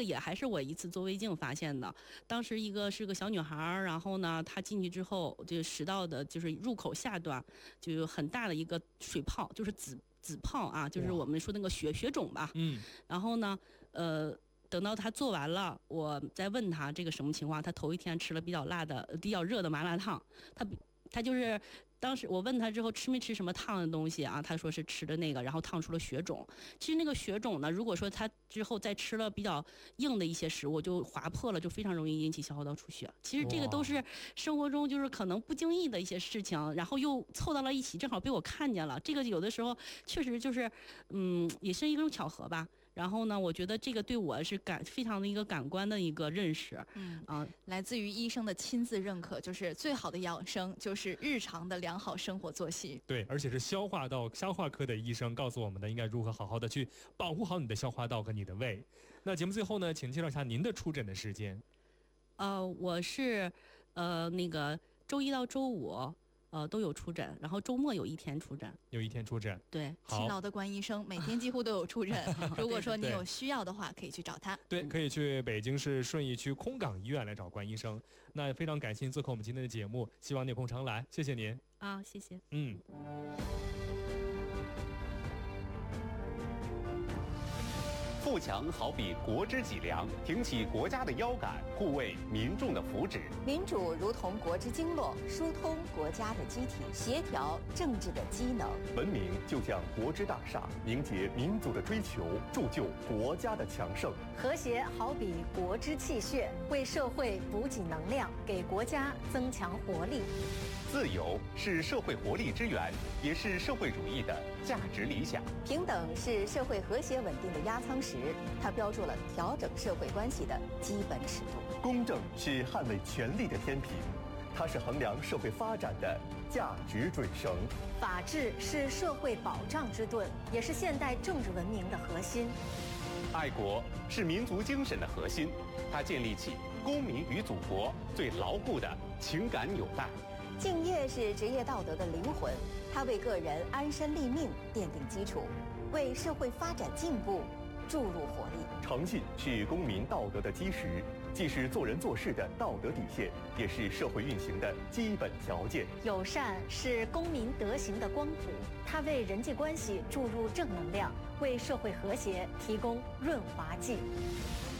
个也还是我一次做胃镜发现的。当时是个小女孩，然后呢，她进去之后，就食道的就是入口下端就有很大的一个水泡，就是紫泡啊，就是我们说那个血肿吧。然后呢，等到他做完了，我再问他这个什么情况，他头一天吃了比较热的麻辣烫，他就是当时我问他之后吃没吃什么烫的东西啊，他说是吃的那个，然后烫出了血肿。其实那个血肿呢，如果说他之后再吃了比较硬的一些食物，就划破了，就非常容易引起消化道出血。其实这个都是生活中就是可能不经意的一些事情，然后又凑到了一起，正好被我看见了。这个有的时候确实就是也是一种巧合吧。然后呢，我觉得这个对我是非常的一个感官的一个认识。 来自于医生的亲自认可，就是最好的养生就是日常的良好生活作息。 对，而且是消化科的医生告诉我们的，应该如何好好的去保护好你的消化道和你的胃。那节目最后呢，请介绍一下您的出诊的时间。 我是那个周一到周五都有出诊，然后周末有一天出诊。 对，勤劳的关医生每天几乎都有出诊。如果说你有需要的话，可以去找他。 对，可以去北京市顺义区空港医院来找关医生。那非常感谢您做客我们今天的节目，希望你有空常来，谢谢您。 谢谢。 富强好比国之脊梁，挺起国家的腰杆，护卫民众的福祉。 民主如同国之经络，疏通国家的机体，协调政治的机能。 文明就像国之大厦，凝结民族的追求，铸就国家的强盛。 和谐好比国之气血，为社会补给能量，给国家增强活力。 自由是社会活力之源，也是社会主义的价值理想。 平等是社会和谐稳定的压舱石，它标注了调整社会关系的基本尺度。 公正是捍卫权利的天平，它是衡量社会发展的价值准绳。 法治是社会保障之盾，也是现代政治文明的核心。 爱国是民族精神的核心，它建立起公民与祖国最牢固的情感纽带。 敬业是职业道德的灵魂，它为个人安身立命奠定基础，为社会发展进步注入活力。 诚信是公民道德的基石，既是做人做事的道德底线，也是社会运行的基本条件。 友善是公民德行的光谱，它为人际关系注入正能量，为社会和谐提供润滑剂。